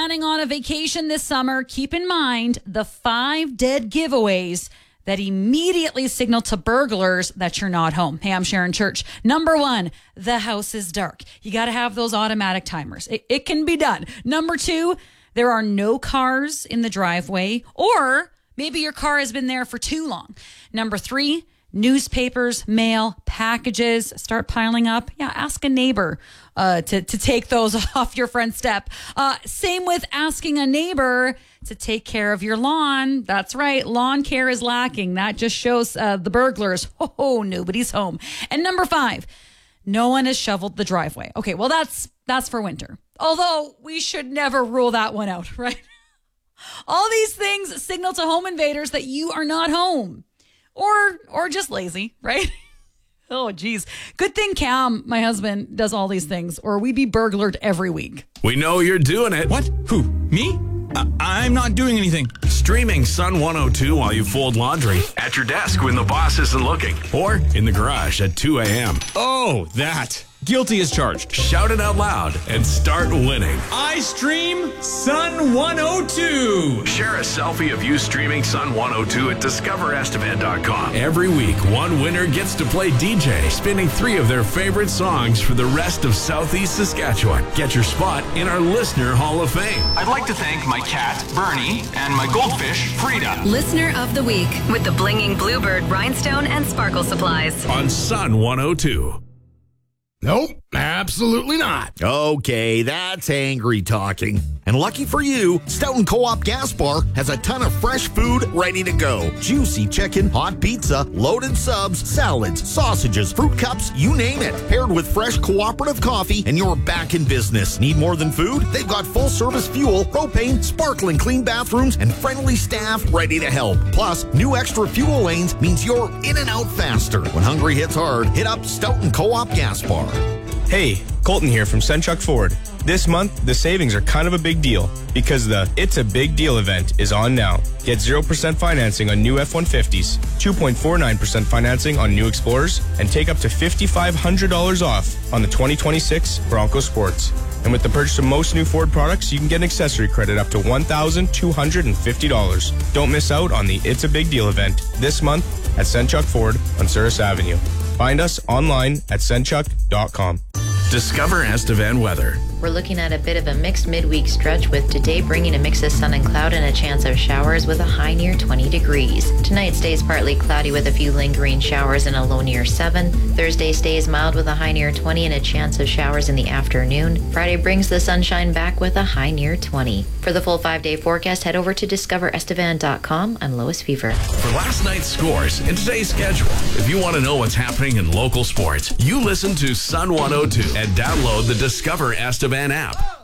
Planning on a vacation this summer, keep in mind the 5 dead giveaways that immediately signal to burglars that you're not home. Hey, I'm Sharon Church. Number 1, the house is dark. You got to have those automatic timers. It can be done. Number 2, there are no cars in the driveway, or maybe your car has been there for too long. Number 3, newspapers, mail, packages start piling up. Yeah, ask a neighbor to take those off your front step. Same with asking a neighbor to take care of your lawn. That's right. Lawn care is lacking. That just shows the burglars, nobody's home. And number 5, no one has shoveled the driveway. Okay, well, that's for winter. Although we should never rule that one out, right? All these things signal to home invaders that you are not home or just lazy, right? Oh, geez. Good thing Cam, my husband, does all these things, or we'd be burglared every week. We know you're doing it. What? Who? Me? I'm not doing anything. Streaming Sun 102 while you fold laundry, at your desk when the boss isn't looking, or in the garage at 2 a.m. Oh, that. Guilty as charged. Shout it out loud and start winning. I stream Sun 102. Share a selfie of you streaming Sun 102 at discoverestevan.com. Every week, one winner gets to play DJ, spinning 3 of their favorite songs for the rest of Southeast Saskatchewan. Get your spot in our Listener Hall of Fame. I'd like to thank my cat, Bernie, and my goldfish, Frida. Listener of the Week with the Blinging Bluebird Rhinestone and Sparkle Supplies. On Sun 102. Nope, absolutely not. Okay, that's angry talking. And lucky for you, Stoughton Co-op Gas Bar has a ton of fresh food ready to go. Juicy chicken, hot pizza, loaded subs, salads, sausages, fruit cups, you name it. Paired with fresh cooperative coffee, and you're back in business. Need more than food? They've got full-service fuel, propane, sparkling clean bathrooms, and friendly staff ready to help. Plus, new extra fuel lanes means you're in and out faster. When hungry hits hard, hit up Stoughton Co-op Gas Bar. Hey, Colton here from Senchuk Ford. This month, the savings are kind of a big deal because the It's a Big Deal event is on now. Get 0% financing on new F-150s, 2.49% financing on new Explorers, and take up to $5,500 off on the 2026 Bronco Sports. And with the purchase of most new Ford products, you can get an accessory credit up to $1,250. Don't miss out on the It's a Big Deal event this month at Senchuk Ford on Souris Avenue. Find us online at senchuk.com. Discover Estevan weather. We're looking at a bit of a mixed midweek stretch with today bringing a mix of sun and cloud and a chance of showers with a high near 20 degrees. Tonight stays partly cloudy with a few lingering showers and a low near 7. Thursday stays mild with a high near 20 and a chance of showers in the afternoon. Friday brings the sunshine back with a high near 20. For the full 5-day forecast, head over to discoverestevan.com. I'm Lois Fever. For last night's scores and today's schedule, if you want to know what's happening in local sports, you listen to Sun 102 and download the Discover Estevan app.